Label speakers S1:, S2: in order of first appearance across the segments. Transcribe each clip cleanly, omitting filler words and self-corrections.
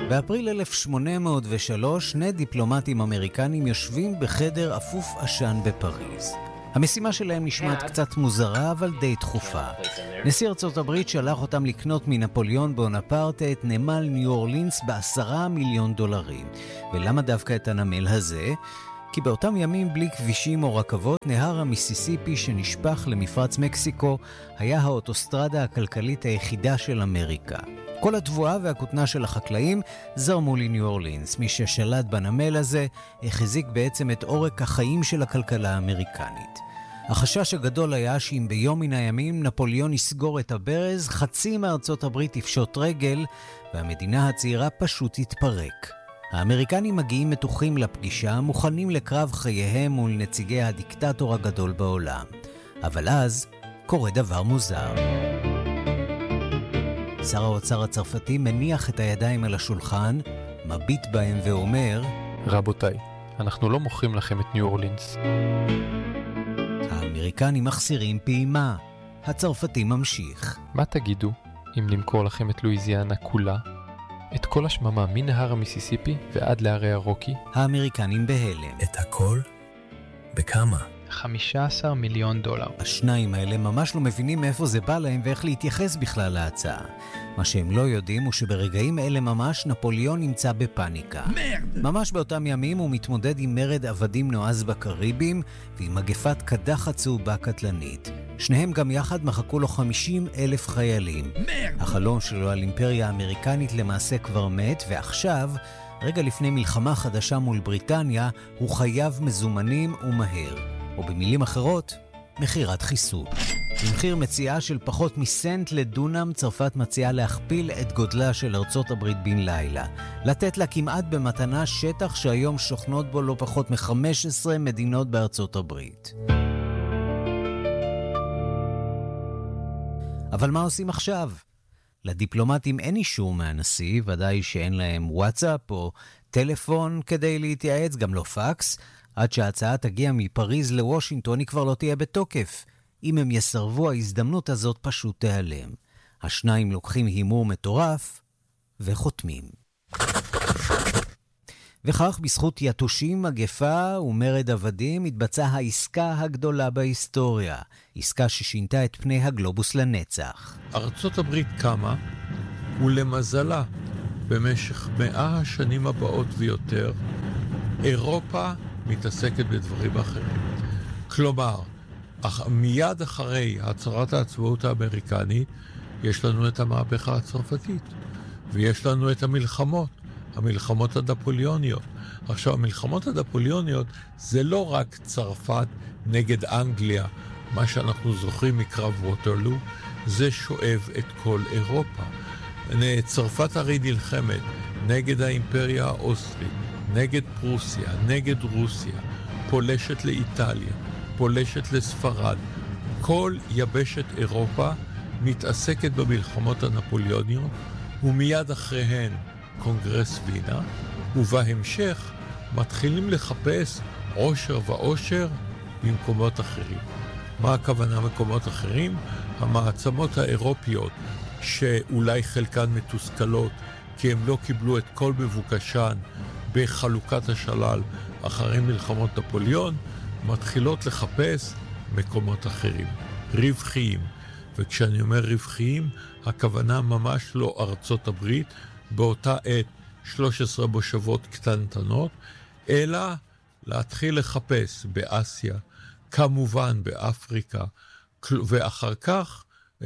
S1: באפריל 1803 שני דיפלומטים אמריקנים יושבים בחדר אפוף עשן בפריז. המשימה שלהם נשמעת קצת מוזרה, אבל די דחופה. נשיא ארצות הברית שלח אותם לקנות מנפוליאון בונפרטה את נמל ניו אורלינס ב$10 מיליון. ולמה דווקא את הנמל הזה? כי באותם ימים בלי כבישים או רכבות, נהר המיסיסיפי שנשפך למפרץ מקסיקו היה האוטוסטרדה הכלכלית היחידה של אמריקה. כל התבואה והכותנה של החקלאים זרמו לניו אורלינס. מי ששלט בנמל הזה החזיק בעצם את עורק החיים של הכלכלה האמריקנית. החשש הגדול היה שאם ביום מן הימים נפוליאון יסגור את הברז, חצי מארצות הברית יפשוט רגל והמדינה הצעירה פשוט תתפרק. האמריקנים מגיעים מתוחים לפגישה, מוכנים לקרב חייהם מול נציגי הדיקטטור הגדול בעולם. אבל אז קורה דבר מוזר. שר האוצר הצרפתי מניח את הידיים על השולחן, מביט בהם ואומר,
S2: רבותיי, אנחנו לא מוכרים לכם את ניו אורלינס.
S1: האמריקנים מחסירים פעימה. הצרפתי ממשיך.
S2: מה תגידו אם נמכור לכם את לואיזיאנה כולה? את כל השממה מנהר המיסיסיפי ועד להרי הרוקי?
S1: האמריקנים בהלם.
S3: את הכל? בכמה?
S2: $15 מיליון.
S1: השניים האלה ממש לא מבינים מאיפה זה בא להם ואיך להתייחס בכלל להצעה. מה שהם לא יודעים הוא שברגעים אלה ממש נפוליאון נמצא בפאניקה. ממש באותם ימים הוא מתמודד עם מרד עבדים נועז בקריבים ועם מגפת קדחת צהובה קטלנית. שניהם גם יחד מחכו לו 50,000 חיילים. החלום שלו על אימפריה האמריקנית למעשה כבר מת, ועכשיו, רגע לפני מלחמה חדשה מול בריטניה, הוא חייב מזומנים ומהר. או במילים אחרות, מחירת חיסול. במחיר מציאה של פחות מסנט לדונם, צרפת מציעה להכפיל את גודלה של ארצות הברית בן לילה. לתת לה כמעט במתנה שטח שהיום שוכנות בו לא פחות מ-15 מדינות בארצות הברית. אבל מה עושים עכשיו? לדיפלומטים אין אישור מהנשיא, ודאי שאין להם וואטסאפ או טלפון כדי להתייעץ, גם לא פקס. עד שההצעה תגיע מפריז לוושינגטון היא כבר לא תהיה בתוקף. אם הם יסרבו, ההזדמנות הזאת פשוט תיעלם. השניים לוקחים הימור מטורף וחותמים. וכך בזכות יתושים, מגפה ומרד עבדים התבצעה העסקה הגדולה בהיסטוריה. עסקה ששינתה את פני הגלובוס לנצח.
S4: ארצות הברית קמה, ולמזלה, במשך 100 השנים הבאות ויותר, אירופה מתעסקת בדברים אחרים. כלומר, מיד אחרי הצהרת העצמאות האמריקנית, יש לנו את המהפכה הצרפתית, ויש לנו את המלחמות הנפוליאוניות. עכשיו, המלחמות הנפוליאוניות זה לא רק צרפת נגד אנגליה, מה שאנחנו זוכרים מקרב ווטרלו, זה שואב את כל אירופה. צרפת הרי נלחמת נגד האימפריה האוסטרית, נגד פרוסיה, נגד רוסיה, פולשת לאיטליה, פולשת לספרד. כל יבשת אירופה מתעסקת במלחמות הנפוליאוניות, ומיד אחריהן קונגרס וינה, ובהמשך מתחילים לחפש עושר ועושר במקומות אחרים. מה הכוונה מקומות אחרים? המעצמות האירופיות, שאולי חלקן מתוסכלות, כי הם לא קיבלו את כל מבוקשן בחלוקת השלל אחרי מלחמות נפוליאון, מתחילות לחפש מקומות אחרים, רווחיים. וכשאני אומר רווחיים, הכוונה ממש לא ארצות הברית, באותה עת 13 מושבות קטנטנות, אלא להתחיל לחפש באסיה, כמובן באפריקה, ואחר כך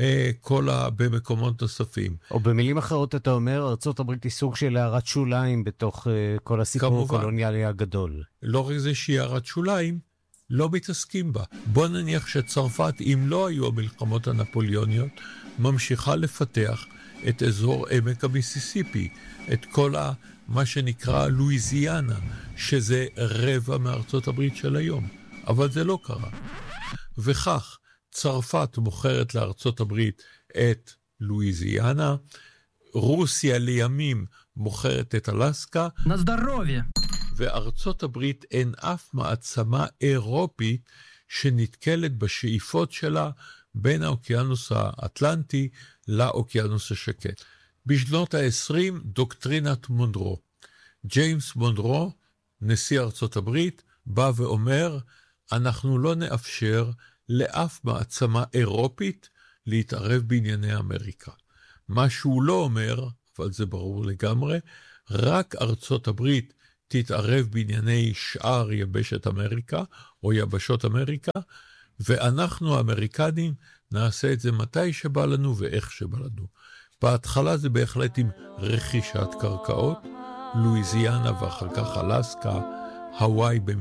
S4: במקומות נוספים.
S1: או במילים אחרות אתה אומר, ארצות הברית היא סוג של הערת שוליים בתוך כל הסיפור הקולוניאלי הגדול.
S4: לא רק זה שהיא הערת שוליים, לא מתעסקים בה. בוא נניח שצרפת, אם לא היו המלחמות הנפוליאוניות, ממשיכה לפתח את אזור עמק המיסיסיפי, את כל מה שנקרא לואיזיאנה, שזה רבע מארצות הברית של היום. אבל זה לא קרה. וכך, צרפת מוכרת לארצות הברית את לואיזיאנה, רוסיה לימים מוכרת את אלסקה, וארצות הברית אין אף מעצמה אירופית שנתקלת בשאיפות שלה בין האוקיינוס האטלנטי לאוקיינוס השקט. בשנות ה-20 דוקטרינת מונרו. ג'יימס מונרו, נשיא ארצות הברית, בא ואומר, אנחנו לא נאפשר לאף מעצמה אירופית להתערב בענייני אמריקה. מה שהוא לא אומר, אבל זה ברור לגמרי, רק ארצות הברית תתערב בענייני שאר יבשת אמריקה או יבשות אמריקה, ואנחנו האמריקנים נעשה את זה מתי שבא לנו ואיך שבא לנו. בהתחלה זה בהחלט עם רכישת קרקעות, לואיזיאנה ואחר כך אלסקה, הוואי